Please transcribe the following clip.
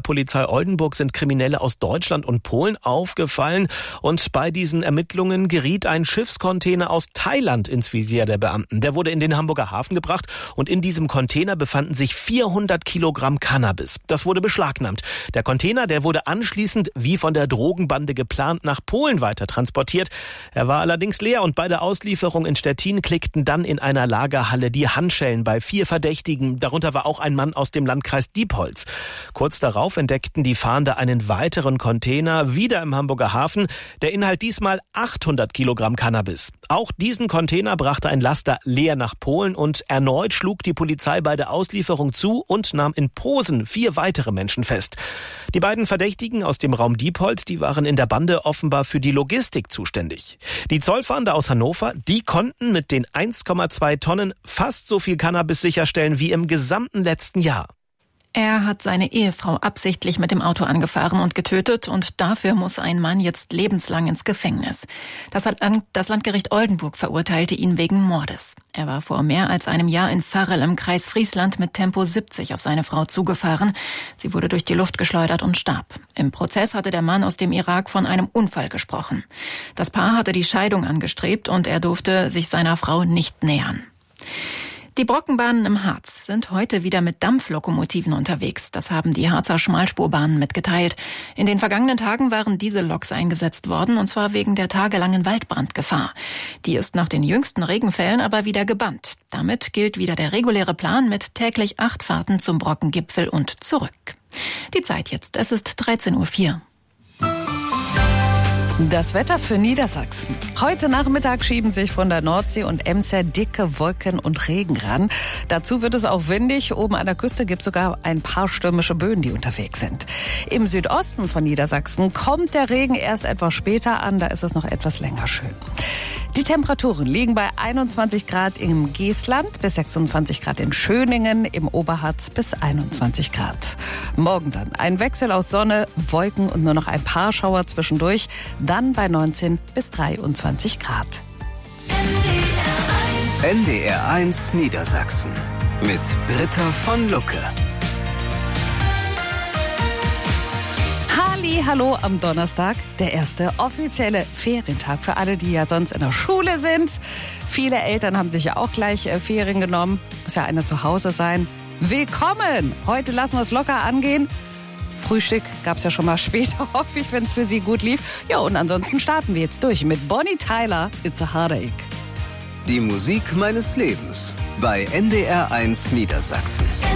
Polizei Oldenburg sind Kriminelle aus Deutschland und Polen aufgefallen. Und bei diesen Ermittlungen geriet ein Schiffscontainer aus Thailand ins Visier der Beamten. Der wurde in den Hamburger Hafen gebracht und in diesem Container befanden sich 400 Kilogramm Cannabis. Das wurde beschlagnahmt. Der Container, der wurde anschließend, wie von der Drogenbande geplant, nach Polen weiter transportiert. Er war allerdings leer und bei der Auslieferung in Stettin klickten dann in einer Lagerhalle die Handschellen bei 4 Verdächtigen. Darunter war auch ein Mann aus dem Landkreis Diepholz. Kurz darauf entdeckten die Fahnder einen weiteren Container, wieder im Hamburger Hafen. Der Inhalt diesmal 800 Kilogramm Cannabis. Auch diesen Container brachte ein Laster leer nach Polen und erneut schlug die Polizei bei der Auslieferung zu und nahm in Posen 4 weitere Menschen fest. Die beiden Verdächtigen aus dem Raum Diepholz, die waren in der Bande offenbar für die Logistik zuständig. Die Zollfahnder aus Hannover, die konnten mit den 1,2 Tonnen fast so viel Cannabis sicherstellen wie im gesamten letzten Jahr. Er hat seine Ehefrau absichtlich mit dem Auto angefahren und getötet und dafür muss ein Mann jetzt lebenslang ins Gefängnis. Das Landgericht Oldenburg verurteilte ihn wegen Mordes. Er war vor mehr als einem Jahr in Varel im Kreis Friesland mit Tempo 70 auf seine Frau zugefahren. Sie wurde durch die Luft geschleudert und starb. Im Prozess hatte der Mann aus dem Irak von einem Unfall gesprochen. Das Paar hatte die Scheidung angestrebt und er durfte sich seiner Frau nicht nähern. Die Brockenbahnen im Harz sind heute wieder mit Dampflokomotiven unterwegs. Das haben die Harzer Schmalspurbahnen mitgeteilt. In den vergangenen Tagen waren Dieselloks eingesetzt worden, und zwar wegen der tagelangen Waldbrandgefahr. Die ist nach den jüngsten Regenfällen aber wieder gebannt. Damit gilt wieder der reguläre Plan mit täglich 8 Fahrten zum Brockengipfel und zurück. Die Zeit jetzt, es ist 13:04 Uhr. Das Wetter für Niedersachsen. Heute Nachmittag schieben sich von der Nordsee und Emser dicke Wolken und Regen ran. Dazu wird es auch windig. Oben an der Küste gibt es sogar ein paar stürmische Böen, die unterwegs sind. Im Südosten von Niedersachsen kommt der Regen erst etwas später an. Da ist es noch etwas länger schön. Die Temperaturen liegen bei 21 Grad im Geestland, bis 26 Grad in Schöningen, im Oberharz bis 21 Grad. Morgen dann ein Wechsel aus Sonne, Wolken und nur noch ein paar Schauer zwischendurch, dann bei 19 bis 23 Grad. NDR1 Niedersachsen mit Britta von Lucke. Hallo am Donnerstag, der erste offizielle Ferientag für alle, die ja sonst in der Schule sind. Viele Eltern haben sich ja auch gleich Ferien genommen. Muss ja einer zu Hause sein. Willkommen! Heute lassen wir es locker angehen. Frühstück gab's ja schon mal später, hoffe ich, wenn es für Sie gut lief. Ja, und ansonsten starten wir jetzt durch mit Bonnie Tyler, It's a Heartache. Die Musik meines Lebens bei NDR1 Niedersachsen.